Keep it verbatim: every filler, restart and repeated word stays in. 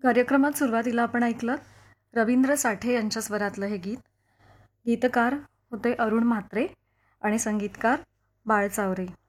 कार्यक्रमात सुरुवातीला आपण ऐकलं रवींद्र साठे यांच्या स्वरातलं हे गीत. गीतकार होते अरुण म्हात्रे आणि संगीतकार बाळ चावरे.